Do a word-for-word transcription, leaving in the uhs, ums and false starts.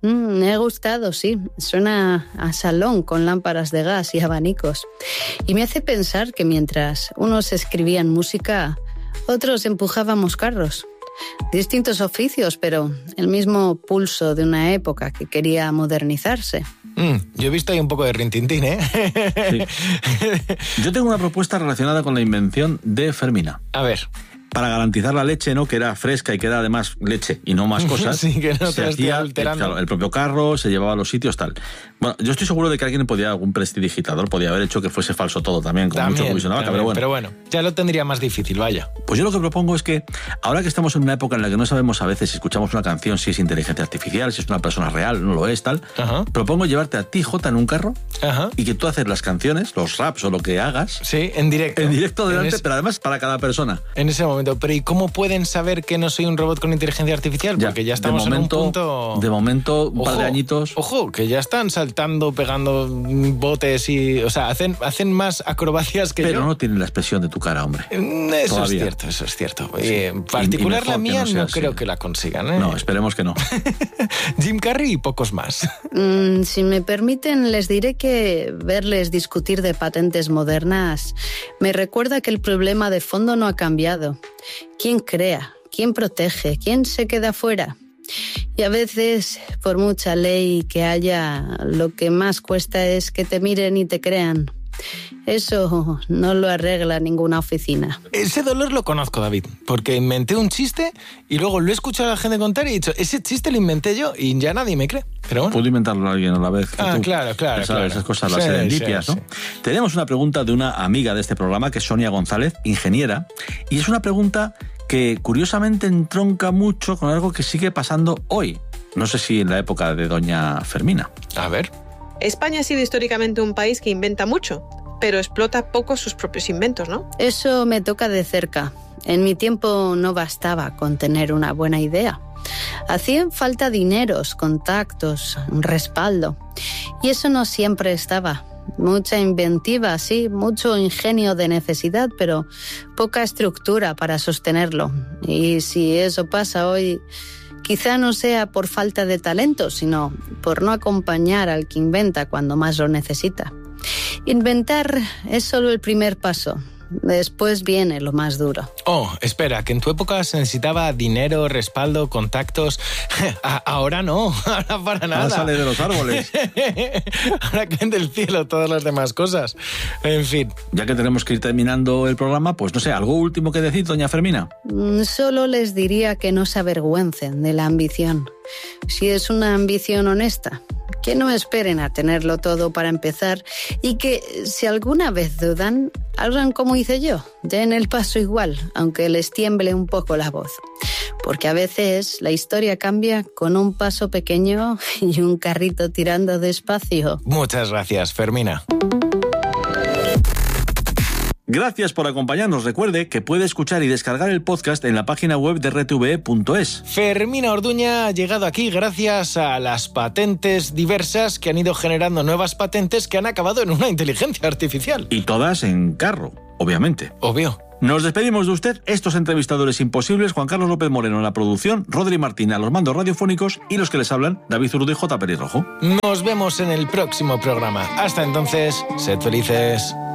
Mm, me ha gustado, sí. Suena a salón con lámparas de gas y abanicos. Y me hace pensar que mientras unos escribían música, otros empujábamos carros. Distintos oficios, pero el mismo pulso de una época que quería modernizarse. Mm, yo he visto ahí un poco de rintintín, ¿eh? Sí. Yo tengo una propuesta relacionada con la invención de Fermina. A ver. Para garantizar la leche, ¿no? Que era fresca y que era además leche y no más cosas. Sí, que no se te hacía alterando. El, claro, el propio carro, se llevaba a los sitios, tal. Bueno, yo estoy seguro de que alguien podía, algún prestidigitador podía haber hecho que fuese falso todo también, con También, mucho comisión de vaca, pero bueno. Pero bueno, ya lo tendría más difícil, vaya. Pues yo lo que propongo es que, ahora que estamos en una época en la que no sabemos a veces si escuchamos una canción, si es inteligencia artificial, si es una persona real, no lo es, tal, Ajá. propongo llevarte a ti, Jota, en un carro, Ajá. y que tú haces las canciones, los raps o lo que hagas. Sí, en directo. En directo delante, en es... pero además para cada persona. En ese momento. Pero ¿y cómo pueden saber que no soy un robot con inteligencia artificial? Ya, Porque ya estamos de momento, en un punto... De momento, un ojo, par de añitos. Ojo, que ya están saltando, pegando botes y... O sea, hacen, hacen más acrobacias que pero yo. Pero no tienen la expresión de tu cara, hombre. Eso Todavía. es cierto, eso es cierto. Sí. Eh, en particular y, y la mía no, no así. creo que la consigan, ¿eh? No, esperemos que no. Jim Carrey y pocos más. Mm, si me permiten, les diré que verles discutir de patentes modernas me recuerda que el problema de fondo no ha cambiado. ¿Quién crea? ¿Quién protege? ¿Quién se queda fuera? Y a veces, por mucha ley que haya, lo que más cuesta es que te miren y te crean. Eso no lo arregla ninguna oficina. Ese dolor lo conozco, David, porque inventé un chiste y luego lo he escuchado a la gente contar y he dicho, ese chiste lo inventé yo y ya nadie me cree. Pero bueno. Puedo inventarlo a alguien a la vez. Ah, tú. claro, claro, Esas, claro. Esas cosas, las sí, serendipias, sí, ¿no? sí. Tenemos una pregunta de una amiga de este programa, que es Sonia González, ingeniera, y es una pregunta que curiosamente entronca mucho con algo que sigue pasando hoy. No sé si en la época de doña Fermina. A ver. España ha sido históricamente un país que inventa mucho, pero explota poco sus propios inventos, ¿no? Eso me toca de cerca. En mi tiempo no bastaba con tener una buena idea. Hacían falta dineros, contactos, un respaldo. Y eso no siempre estaba. Mucha inventiva, sí, mucho ingenio de necesidad, pero poca estructura para sostenerlo. Y si eso pasa hoy, quizá no sea por falta de talento, sino por no acompañar al que inventa cuando más lo necesita. Inventar es solo el primer paso. Después viene lo más duro. Oh, espera, que en tu época se necesitaba dinero, respaldo, contactos. Ahora no, ahora para nada. Ahora sale de los árboles. Ahora caen del cielo todas las demás cosas. En fin. Ya que tenemos que ir terminando el programa, pues no sé, ¿algo último que decir, doña Fermina? Solo les diría que no se avergüencen de la ambición. Si es una ambición honesta, que no esperen a tenerlo todo para empezar y que, si alguna vez dudan, hagan como hice yo, den el paso igual, aunque les tiemble un poco la voz. Porque a veces la historia cambia con un paso pequeño y un carrito tirando despacio. Muchas gracias, Fermina. Gracias por acompañarnos. Recuerde que puede escuchar y descargar el podcast en la página web de R T V E punto es. Fermina Orduña ha llegado aquí gracias a las patentes diversas que han ido generando nuevas patentes que han acabado en una inteligencia artificial. Y todas en carro, obviamente. Obvio. Nos despedimos de usted, estos entrevistadores imposibles, Juan Carlos López Moreno en la producción, Rodri Martín a los mandos radiofónicos y los que les hablan, David Zurdo y J. Pelirrojo. Nos vemos en el próximo programa. Hasta entonces, sed felices.